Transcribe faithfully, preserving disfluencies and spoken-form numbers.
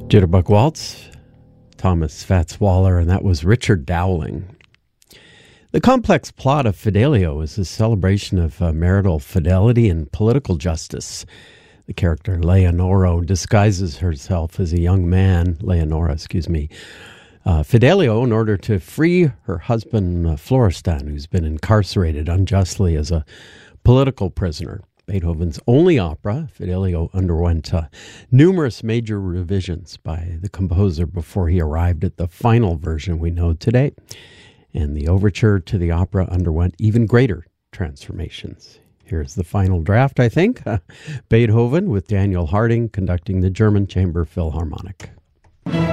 Jitterbug Waltz, Thomas Fats Waller, and that was Richard Dowling. The complex plot of Fidelio is a celebration of uh, marital fidelity and political justice. The character Leonora disguises herself as a young man, Leonora, excuse me, uh, Fidelio, in order to free her husband, uh, Florestan, who's been incarcerated unjustly as a political prisoner. Beethoven's only opera, Fidelio underwent uh, numerous major revisions by the composer before he arrived at the final version we know today. And the overture to the opera underwent even greater transformations. Here's the final draft, I think. Uh, Beethoven with Daniel Harding conducting the German Chamber Philharmonic.